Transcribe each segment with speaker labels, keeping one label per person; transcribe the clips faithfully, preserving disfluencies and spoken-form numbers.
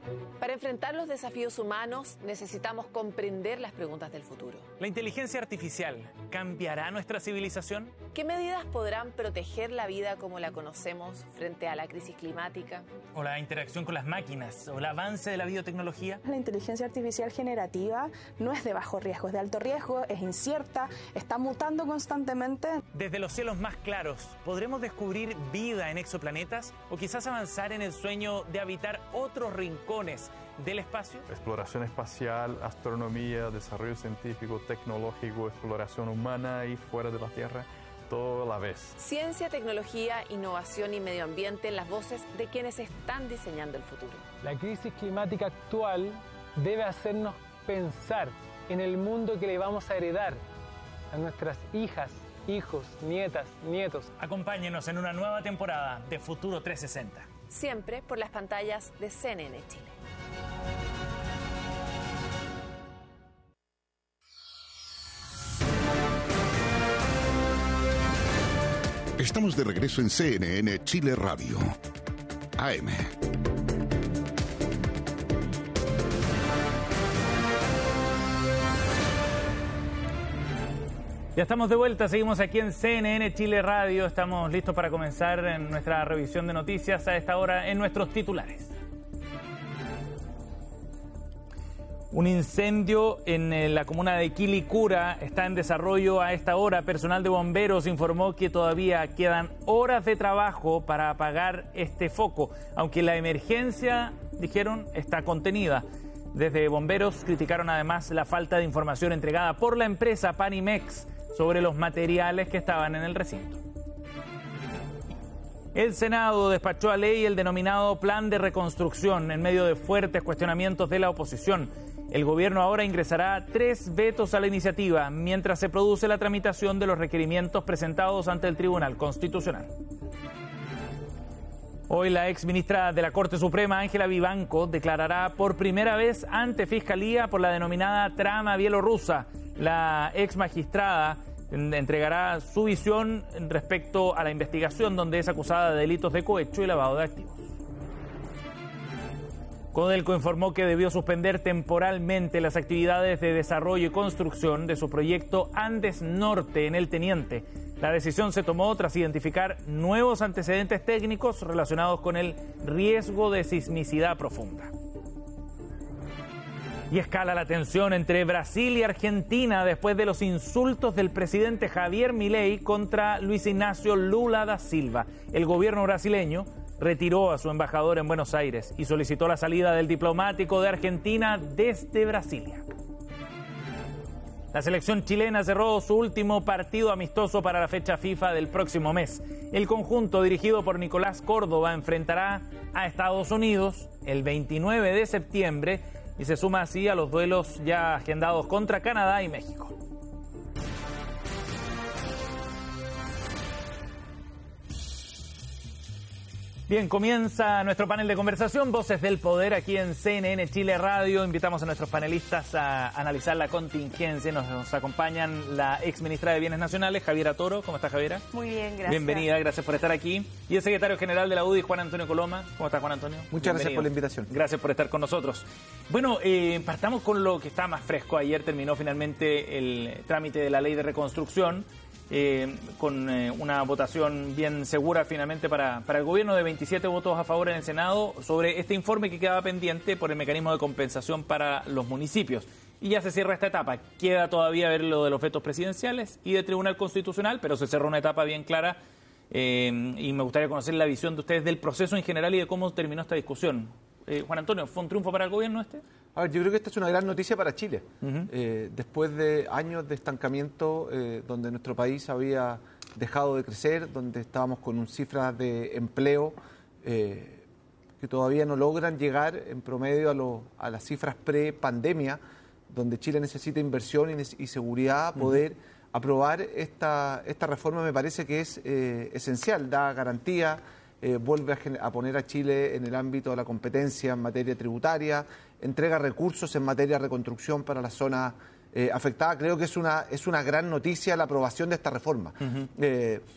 Speaker 1: Para enfrentar los desafíos humanos necesitamos comprender las preguntas del futuro.
Speaker 2: ¿La inteligencia artificial cambiará nuestra civilización?
Speaker 1: ¿Qué medidas podrán proteger la vida como la conocemos frente a la crisis climática?
Speaker 2: ¿O la interacción con las máquinas? ¿O el avance de la biotecnología?
Speaker 3: La inteligencia artificial generativa no es de bajo riesgo, es de alto riesgo, es incierta, está mutando constantemente.
Speaker 2: Desde los cielos más claros, ¿podremos descubrir vida en exoplanetas? ¿O quizás avanzar en el sueño de habitar otros rincones del espacio?
Speaker 4: Exploración espacial, astronomía, desarrollo científico, tecnológico, exploración humana y fuera de la Tierra, todo a la vez.
Speaker 1: Ciencia, tecnología, innovación y medio ambiente, las voces de quienes están diseñando el futuro.
Speaker 5: La crisis climática actual debe hacernos pensar en el mundo que le vamos a heredar a nuestras hijas, hijos, nietas, nietos.
Speaker 2: Acompáñenos en una nueva temporada de Futuro trescientos sesenta.
Speaker 1: Siempre por las pantallas de C N N Chile.
Speaker 6: Estamos de regreso en C N N Chile Radio. A M.
Speaker 2: Ya estamos de vuelta, seguimos aquí en C N N Chile Radio. Estamos listos para comenzar en nuestra revisión de noticias a esta hora en nuestros titulares. Un incendio en la comuna de Quilicura está en desarrollo a esta hora. Personal de bomberos informó que todavía quedan horas de trabajo para apagar este foco, aunque la emergencia, dijeron, está contenida. Desde bomberos criticaron además la falta de información entregada por la empresa Panimex sobre los materiales que estaban en el recinto. El Senado despachó a ley el denominado Plan de Reconstrucción en medio de fuertes cuestionamientos de la oposición. El gobierno ahora ingresará tres vetos a la iniciativa mientras se produce la tramitación de los requerimientos presentados ante el Tribunal Constitucional. Hoy la ex ministra de la Corte Suprema, Ángela Vivanco, declarará por primera vez ante Fiscalía por la denominada trama bielorrusa. La ex magistrada entregará su visión respecto a la investigación donde es acusada de delitos de cohecho y lavado de activos. Codelco informó que debió suspender temporalmente las actividades de desarrollo y construcción de su proyecto Andes Norte en El Teniente. La decisión se tomó tras identificar nuevos antecedentes técnicos relacionados con el riesgo de sismicidad profunda. Y escala la tensión entre Brasil y Argentina después de los insultos del presidente Javier Milei contra Luis Ignacio Lula da Silva. El gobierno brasileño retiró a su embajador en Buenos Aires y solicitó la salida del diplomático de Argentina desde Brasilia. La selección chilena cerró su último partido amistoso para la fecha FIFA del próximo mes. El conjunto, dirigido por Nicolás Córdoba, enfrentará a Estados Unidos el veintinueve de septiembre y se suma así a los duelos ya agendados contra Canadá y México. Bien, comienza nuestro panel de conversación, Voces del Poder, aquí en C N N Chile Radio. Invitamos a nuestros panelistas a analizar la contingencia. Nos, nos acompañan la ex ministra de Bienes Nacionales, Javiera Toro. ¿Cómo está, Javiera?
Speaker 7: Muy bien, gracias.
Speaker 2: Bienvenida, gracias por estar aquí. Y el secretario general de la U D I, Juan Antonio Coloma. ¿Cómo está, Juan Antonio?
Speaker 8: Muchas
Speaker 2: Bienvenido.
Speaker 8: Gracias por la invitación.
Speaker 2: Gracias por estar con nosotros. Bueno, eh, partamos con lo que está más fresco. Ayer terminó finalmente el trámite de la ley de reconstrucción. Eh, con eh, una votación bien segura finalmente para, para el gobierno de veintisiete votos a favor en el Senado sobre este informe que quedaba pendiente por el mecanismo de compensación para los municipios. Y ya se cierra esta etapa. Queda todavía ver lo de los vetos presidenciales y de Tribunal Constitucional, pero se cerró una etapa bien clara eh, y me gustaría conocer la visión de ustedes del proceso en general y de cómo terminó esta discusión. Eh, Juan Antonio, ¿fue un triunfo para el gobierno este?
Speaker 8: A ver, yo creo que esta es una gran noticia para Chile.
Speaker 2: Uh-huh.
Speaker 8: Eh, después de años de estancamiento, eh, donde nuestro país había dejado de crecer, donde estábamos con un cifras de empleo eh, que todavía no logran llegar en promedio a, lo, a las cifras pre-pandemia, donde Chile necesita inversión y, y seguridad, poder uh-huh. aprobar esta, esta reforma me parece que es eh, esencial, da garantía. Eh, vuelve a, a poner a Chile en el ámbito de la competencia en materia tributaria, entrega recursos en materia de reconstrucción para la zona eh, afectada. Creo que es una, es una gran noticia la aprobación de esta reforma. Uh-huh. eh,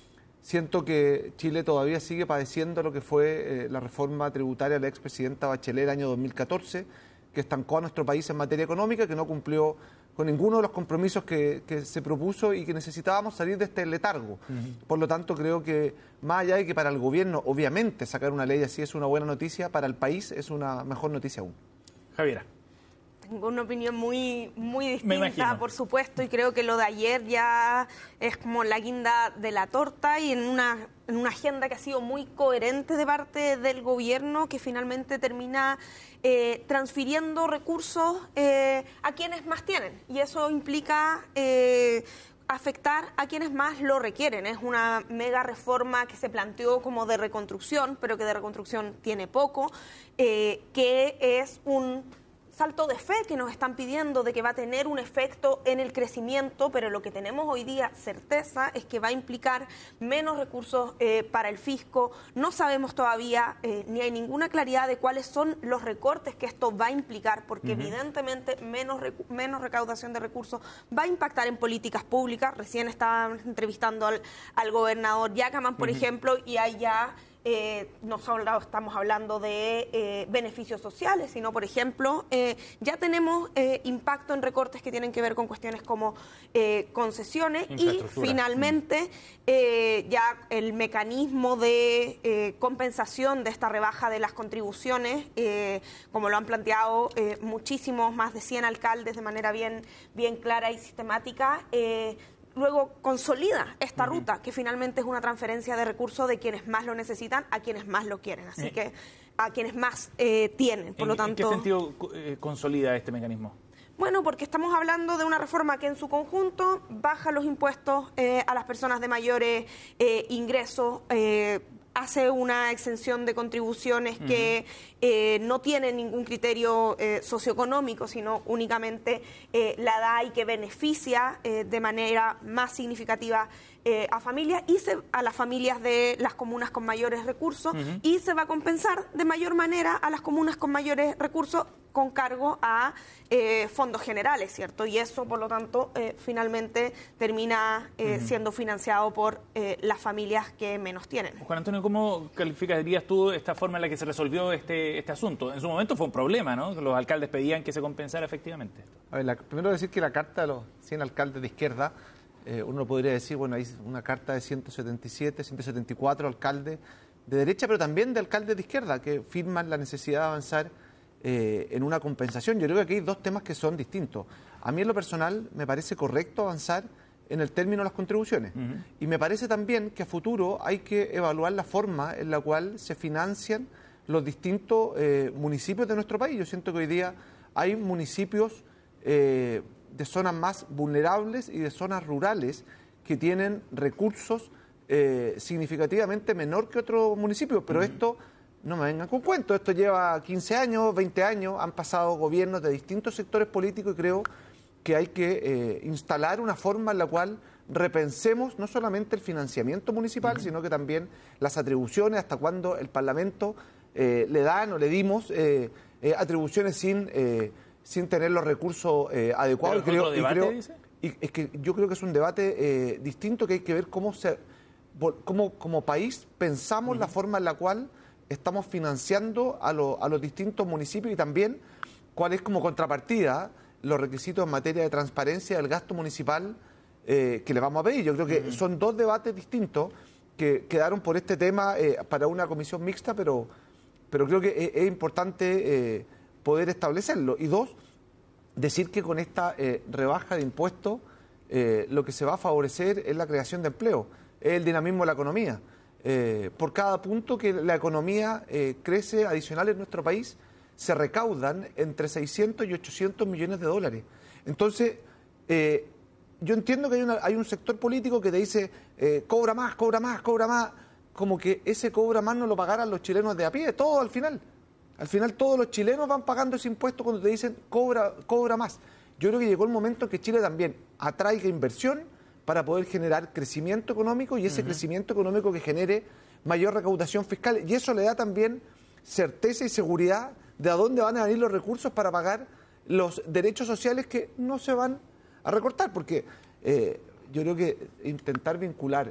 Speaker 8: siento que Chile todavía sigue padeciendo lo que fue eh, la reforma tributaria de la expresidenta Bachelet el año dos mil catorce, que estancó a nuestro país en materia económica, que no cumplió con ninguno de los compromisos que, que se propuso y que necesitábamos salir de este letargo. Uh-huh. Por lo tanto, creo que más allá de que para el gobierno, obviamente, sacar una ley así es una buena noticia, para el país es una mejor noticia aún.
Speaker 2: Javiera.
Speaker 7: Tengo una opinión muy, muy distinta, por supuesto, y creo que lo de ayer ya es como la guinda de la torta y en una, en una agenda que ha sido muy coherente de parte del gobierno, que finalmente termina eh, transfiriendo recursos eh, a quienes más tienen. Y eso implica eh, afectar a quienes más lo requieren. Es una mega reforma que se planteó como de reconstrucción, pero que de reconstrucción tiene poco, eh, que es un salto de fe que nos están pidiendo de que va a tener un efecto en el crecimiento, pero lo que tenemos hoy día certeza es que va a implicar menos recursos eh, para el fisco. No sabemos todavía, eh, ni hay ninguna claridad de cuáles son los recortes que esto va a implicar, porque uh-huh. evidentemente menos, recu- menos recaudación de recursos va a impactar en políticas públicas. Recién estaba entrevistando al, al gobernador Yacaman, por uh-huh. ejemplo, y hay ya... Eh, no solo estamos hablando de eh, beneficios sociales, sino, por ejemplo, eh, ya tenemos eh, impacto en recortes que tienen que ver con cuestiones como eh, concesiones y, finalmente, eh, ya el mecanismo de eh, compensación de esta rebaja de las contribuciones, eh, como lo han planteado eh, muchísimos, más de cien alcaldes de manera bien, bien clara y sistemática, eh, luego consolida esta uh-huh. ruta, que finalmente es una transferencia de recursos de quienes más lo necesitan a quienes más lo quieren, así eh. que a quienes más eh, tienen. Por
Speaker 2: ¿En,
Speaker 7: lo tanto,
Speaker 2: ¿En qué sentido eh, consolida este mecanismo?
Speaker 7: Bueno, porque estamos hablando de una reforma que en su conjunto baja los impuestos eh, a las personas de mayores eh, ingresos, eh, hace una exención de contribuciones uh-huh. que eh, no tiene ningún criterio eh, socioeconómico, sino únicamente eh, la da y que beneficia eh, de manera más significativa eh, a familias y se, a las familias de las comunas con mayores recursos uh-huh. y se va a compensar de mayor manera a las comunas con mayores recursos con cargo a eh, fondos generales, ¿cierto? Y eso, por lo tanto, eh, finalmente termina eh, uh-huh. siendo financiado por eh, las familias que menos tienen.
Speaker 2: Juan Antonio, ¿cómo calificarías tú esta forma en la que se resolvió este, este asunto? En su momento fue un problema, ¿no? Los alcaldes pedían que se compensara efectivamente esto.
Speaker 8: A ver, la, primero decir que la carta de los cien alcaldes de izquierda, eh, uno podría decir, bueno, hay una carta de ciento setenta y siete, ciento setenta y cuatro alcaldes de derecha, pero también de alcaldes de izquierda, que firman la necesidad de avanzar Eh, en una compensación. Yo creo que aquí hay dos temas que son distintos. A mí en lo personal me parece correcto avanzar en el término de las contribuciones uh-huh. y me parece también que a futuro hay que evaluar la forma en la cual se financian los distintos eh, municipios de nuestro país. Yo siento que hoy día hay municipios eh, de zonas más vulnerables y de zonas rurales que tienen recursos eh, significativamente menor que otros municipios, pero uh-huh. esto no me vengan con cuentos, esto lleva quince años, veinte años, han pasado gobiernos de distintos sectores políticos y creo que hay que eh, instalar una forma en la cual repensemos no solamente el financiamiento municipal, uh-huh. sino que también las atribuciones, hasta cuándo el Parlamento eh, le dan o le dimos eh, eh, atribuciones sin, eh, sin tener los recursos eh, adecuados.
Speaker 2: ¿Pero
Speaker 8: y creo,
Speaker 2: otro debate,
Speaker 8: y creo,
Speaker 2: dice?
Speaker 8: Y es que yo creo que es un debate eh, distinto, que hay que ver cómo, se, cómo como país pensamos uh-huh. la forma en la cual estamos financiando a, lo, a los distintos municipios y también cuál es como contrapartida los requisitos en materia de transparencia del gasto municipal eh, que le vamos a pedir. Yo creo que uh-huh. son dos debates distintos que quedaron por este tema eh, para una comisión mixta, pero, pero creo que es, es importante eh, poder establecerlo. Y dos, decir que con esta eh, rebaja de impuestos eh, lo que se va a favorecer es la creación de empleo, es el dinamismo de la economía. Eh, por cada punto que la economía eh, crece adicional en nuestro país, se recaudan entre seiscientos y ochocientos millones de dólares. Entonces, eh, yo entiendo que hay, una, hay un sector político que te dice, eh, cobra más, cobra más, cobra más, como que ese cobra más no lo pagaran los chilenos de a pie, todo al final. Al final todos los chilenos van pagando ese impuesto cuando te dicen, cobra, cobra más. Yo creo que llegó el momento que Chile también atraiga inversión para poder generar crecimiento económico y ese uh-huh. crecimiento económico que genere mayor recaudación fiscal. Y eso le da también certeza y seguridad de a dónde van a venir los recursos para pagar los derechos sociales que no se van a recortar. Porque eh, yo creo que intentar vincular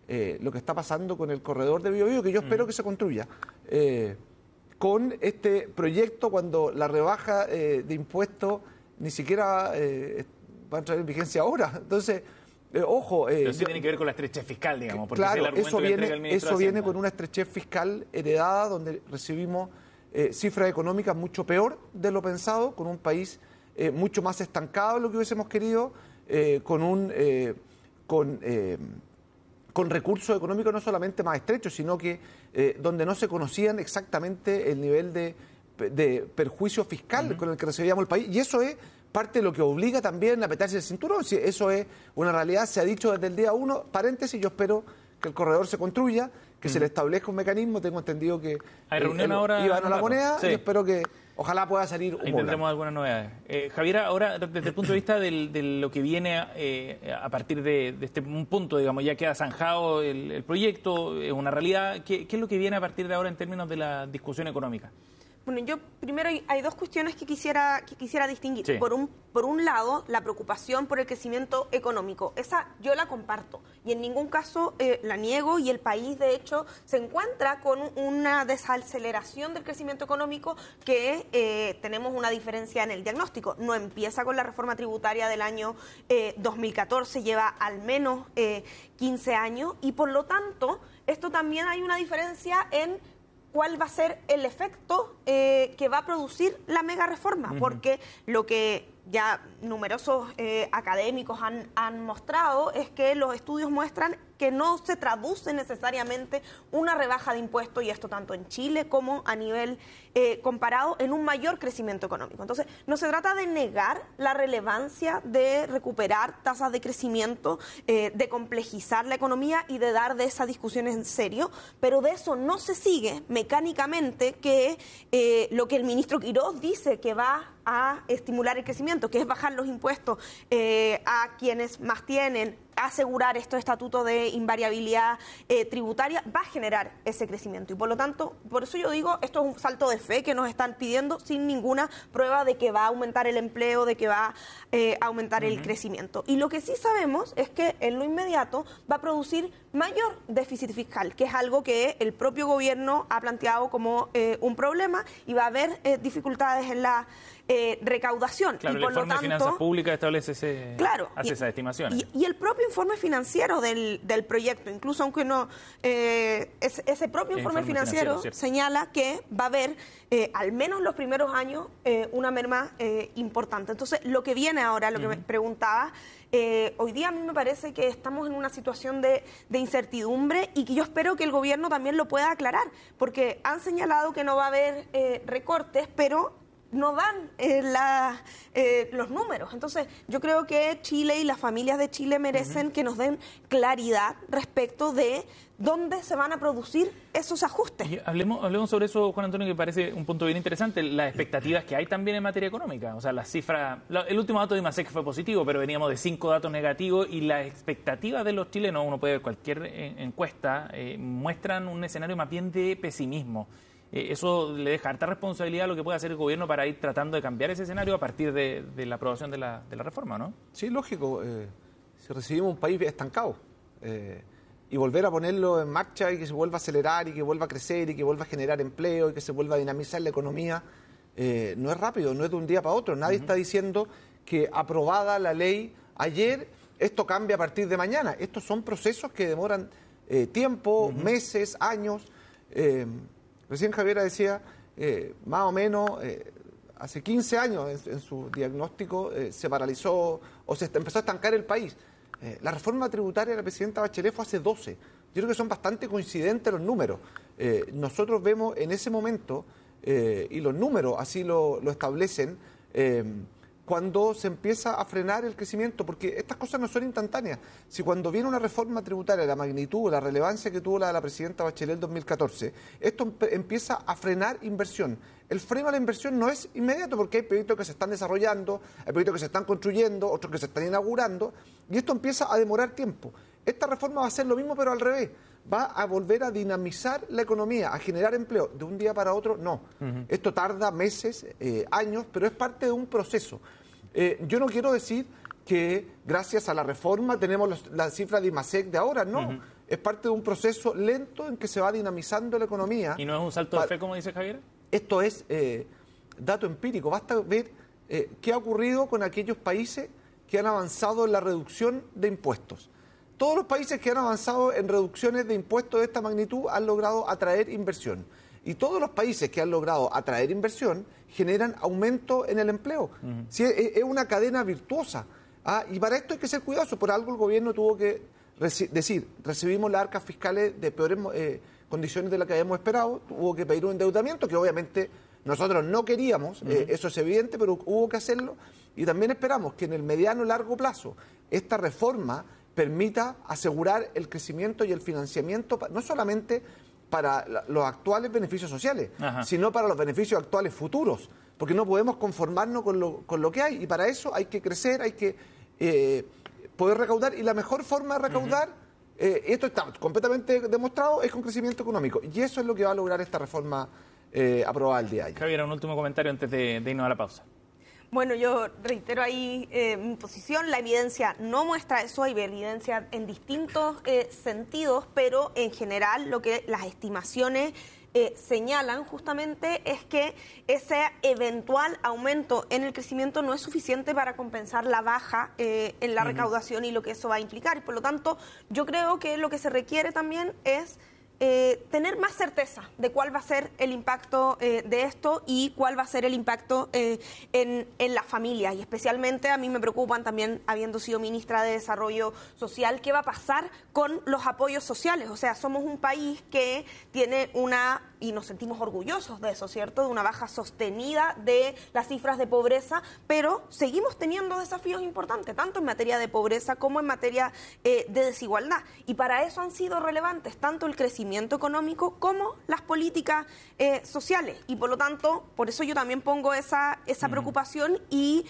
Speaker 8: eh, lo que está pasando con el corredor de Biobío, que yo espero que se construya. Eh, con este proyecto, cuando la rebaja eh, de impuestos ni siquiera eh, va a entrar en vigencia ahora. Entonces, eh, ojo... Eh,
Speaker 2: Pero sí yo, tiene que ver con la estrechez fiscal, digamos. Porque
Speaker 8: claro,
Speaker 2: es el argumento
Speaker 8: eso
Speaker 2: que
Speaker 8: viene,
Speaker 2: entrega el ministro
Speaker 8: eso
Speaker 2: de
Speaker 8: viene
Speaker 2: Hacienda.
Speaker 8: con una estrechez fiscal heredada, donde recibimos eh, cifras económicas mucho peor de lo pensado, con un país eh, mucho más estancado de lo que hubiésemos querido, eh, con un... Eh, con, eh, con recursos económicos no solamente más estrechos, sino que eh, donde no se conocían exactamente el nivel de, de perjuicio fiscal uh-huh. con el que recibíamos el país. Y eso es parte de lo que obliga también a apretarse el cinturón. Si eso es una realidad, se ha dicho desde el día uno. Paréntesis, yo espero que el corredor se construya, que uh-huh. se le establezca un mecanismo. Tengo entendido que
Speaker 2: hay reunión
Speaker 8: eh,
Speaker 2: ahora
Speaker 8: iban a la moneda, sí. Y espero que ojalá pueda salir un
Speaker 2: Ahí tendremos algunas novedades. Eh, Javier, ahora desde el punto de vista del, de lo que viene eh, a partir de, de este un punto, digamos, ya queda zanjado el, el proyecto, es una realidad. ¿Qué, ¿Qué es lo que viene a partir de ahora en términos de la discusión económica?
Speaker 7: Bueno, yo primero hay, hay dos cuestiones que quisiera, que quisiera distinguir.
Speaker 2: Sí.
Speaker 7: Por un, por un lado, la preocupación por el crecimiento económico. Esa yo la comparto y en ningún caso eh, la niego, y el país, de hecho, se encuentra con una desaceleración del crecimiento económico que eh, tenemos una diferencia en el diagnóstico. No empieza con la reforma tributaria del año eh, dos mil catorce, lleva al menos eh, quince años, y por lo tanto, esto también hay una diferencia en cuál va a ser el efecto eh, que va a producir la mega reforma, uh-huh. porque lo que ya numerosos eh, académicos han, han mostrado es que los estudios muestran que no se traduce necesariamente una rebaja de impuestos, y esto tanto en Chile como a nivel eh, comparado, en un mayor crecimiento económico. Entonces, no se trata de negar la relevancia de recuperar tasas de crecimiento, eh, de complejizar la economía y de dar de esas discusiones en serio, pero de eso no se sigue mecánicamente que eh, lo que el ministro Quirós dice que va a estimular el crecimiento, que es bajar los impuestos eh, a quienes más tienen, asegurar estos estatutos de invariabilidad eh, tributaria, va a generar ese crecimiento. Y por lo tanto, por eso yo digo, esto es un salto de fe que nos están pidiendo sin ninguna prueba de que va a aumentar el empleo, de que va eh, a aumentar uh-huh. el crecimiento. Y lo que sí sabemos es que en lo inmediato va a producir mayor déficit fiscal, que es algo que el propio gobierno ha planteado como eh, un problema, y va a haber eh, dificultades en la eh, recaudación.
Speaker 2: Claro,
Speaker 7: y por
Speaker 2: el informe
Speaker 7: lo tanto,
Speaker 2: de Finanzas Públicas establece ese,
Speaker 7: claro,
Speaker 2: hace
Speaker 7: y,
Speaker 2: esas estimaciones.
Speaker 7: Y, y el propio informe financiero del, del proyecto, incluso aunque no, eh, ese, ese propio
Speaker 2: el
Speaker 7: informe,
Speaker 2: informe
Speaker 7: financiero,
Speaker 2: financiero
Speaker 7: señala que va a haber, eh, al menos los primeros años, eh, una merma eh, importante. Entonces, lo que viene ahora, lo que uh-huh. me preguntaba, eh, hoy día a mí me parece que estamos en una situación de, de incertidumbre, y que yo espero que el gobierno también lo pueda aclarar, porque han señalado que no va a haber eh, recortes, pero no dan eh, la, eh, los números. Entonces, yo creo que Chile y las familias de Chile merecen uh-huh. que nos den claridad respecto de dónde se van a producir esos ajustes.
Speaker 2: Y hablemos, hablemos sobre eso, Juan Antonio, que parece un punto bien interesante, las expectativas que hay también en materia económica. O sea, las cifras, el último dato de IMASEC fue positivo, pero veníamos de cinco datos negativos, y las expectativas de los chilenos, uno puede ver cualquier encuesta, eh, muestran un escenario más bien de pesimismo. Eh, eso le deja harta responsabilidad a lo que puede hacer el gobierno para ir tratando de cambiar ese escenario a partir de, de la aprobación de la, de la reforma, ¿no?
Speaker 8: Sí, lógico. Eh, si recibimos un país estancado eh, y volver a ponerlo en marcha, y que se vuelva a acelerar, y que vuelva a crecer, y que vuelva a generar empleo, y que se vuelva a dinamizar la economía, eh, no es rápido, no es de un día para otro. Nadie uh-huh. está diciendo que aprobada la ley ayer, esto cambia a partir de mañana. Estos son procesos que demoran eh, tiempo, uh-huh. meses, años. Eh, Recién Javiera decía, eh, más o menos, eh, hace quince años en, en su diagnóstico eh, se paralizó o se empezó a estancar el país. Eh, la reforma tributaria de la presidenta Bachelet fue hace doce. Yo creo que son bastante coincidentes los números. Eh, nosotros vemos en ese momento, eh, y los números así lo, lo establecen, eh, cuando se empieza a frenar el crecimiento, porque estas cosas no son instantáneas. Si cuando viene una reforma tributaria, la magnitud, la relevancia que tuvo la de la presidenta Bachelet en dos mil catorce, esto empe- empieza a frenar inversión. El freno a la inversión no es inmediato, porque hay proyectos que se están desarrollando, hay proyectos que se están construyendo, otros que se están inaugurando, y esto empieza a demorar tiempo. Esta reforma va a ser lo mismo, pero al revés. Va a volver a dinamizar la economía, a generar empleo. De un día para otro, no. Uh-huh. Esto tarda meses, eh, años, pero es parte de un proceso. Eh, yo no quiero decir que gracias a la reforma tenemos los, la cifra de IMASEC de ahora, no. Uh-huh. es parte de un proceso lento en que se va dinamizando la economía.
Speaker 2: ¿Y no es un salto de fe, como dice Javier?
Speaker 8: Esto es eh, dato empírico. Basta ver eh, qué ha ocurrido con aquellos países que han avanzado en la reducción de impuestos. Todos los países que han avanzado en reducciones de impuestos de esta magnitud han logrado atraer inversión. Y todos los países que han logrado atraer inversión generan aumento en el empleo. Uh-huh. Sí, es, es una cadena virtuosa. ¿ah? Y para esto hay que ser cuidadoso. Por algo el gobierno tuvo que reci- decir, recibimos las arcas fiscales de peores eh, condiciones de las que habíamos esperado, tuvo que pedir un endeudamiento que obviamente nosotros no queríamos, uh-huh. eh, eso es evidente, pero hubo que hacerlo. Y también esperamos que en el mediano y largo plazo esta reforma permita asegurar el crecimiento y el financiamiento, no solamente para los actuales beneficios sociales, Ajá. sino para los beneficios actuales futuros, porque no podemos conformarnos con lo, con lo que hay, y para eso hay que crecer, hay que eh, poder recaudar, y la mejor forma de recaudar, uh-huh. eh, esto está completamente demostrado, es con crecimiento económico, y eso es lo que va a lograr esta reforma eh, aprobada el día de ayer.
Speaker 2: Javier, un último comentario antes de, de irnos a la pausa.
Speaker 7: Bueno, yo reitero ahí eh, mi posición, la evidencia no muestra eso, hay evidencia en distintos eh, sentidos, pero en general lo que las estimaciones eh, señalan justamente es que ese eventual aumento en el crecimiento no es suficiente para compensar la baja eh, en la uh-huh. recaudación y lo que eso va a implicar. Y por lo tanto, yo creo que lo que se requiere también es Eh, tener más certeza de cuál va a ser el impacto eh, de esto y cuál va a ser el impacto eh, en, en las familias. Y especialmente a mí me preocupan también, habiendo sido ministra de Desarrollo Social, qué va a pasar con los apoyos sociales. O sea, somos un país que tiene una, y nos sentimos orgullosos de eso, ¿cierto?, de una baja sostenida de las cifras de pobreza, pero seguimos teniendo desafíos importantes, tanto en materia de pobreza como en materia eh, de desigualdad. Y para eso han sido relevantes tanto el crecimiento económico como las políticas eh, sociales, y por lo tanto, por eso yo también pongo esa, esa uh-huh. preocupación y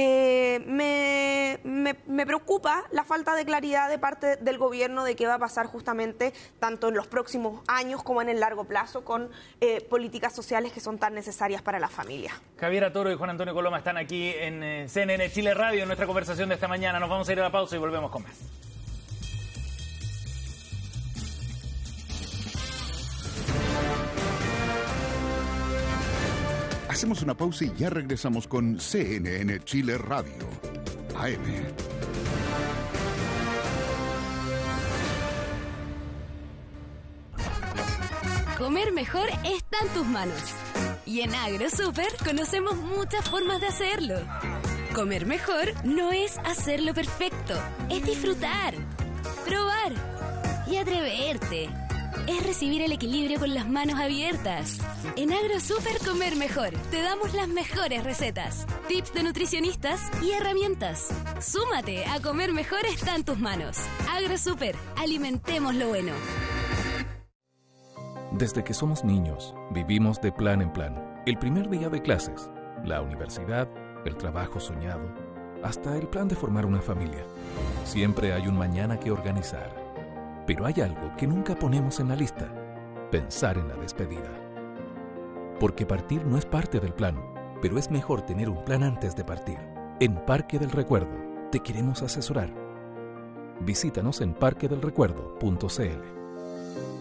Speaker 7: eh, me, me, me preocupa la falta de claridad de parte del gobierno de qué va a pasar justamente tanto en los próximos años como en el largo plazo con eh, políticas sociales que son tan necesarias para la familia.
Speaker 2: Javiera Toro y Juan Antonio Coloma están aquí en eh, C N N Chile Radio en nuestra conversación de esta mañana. Nos vamos a ir a la pausa y volvemos con más.
Speaker 6: Hacemos una pausa y ya regresamos con C N N Chile Radio, A M.
Speaker 9: Comer mejor está en tus manos. Y en AgroSuper conocemos muchas formas de hacerlo. Comer mejor no es hacerlo perfecto, es disfrutar, probar y atreverte. Es recibir el equilibrio con las manos abiertas. En AgroSuper Comer Mejor te damos las mejores recetas, tips de nutricionistas y herramientas. Súmate a Comer Mejor está en tus manos. AgroSuper, alimentemos lo bueno.
Speaker 10: Desde que somos niños, vivimos de plan en plan. El primer día de clases, la universidad, el trabajo soñado, hasta el plan de formar una familia. Siempre hay un mañana que organizar. Pero hay algo que nunca ponemos en la lista: pensar en la despedida. Porque partir no es parte del plan, pero es mejor tener un plan antes de partir. En Parque del Recuerdo te queremos asesorar. Visítanos en parque del recuerdo punto c l.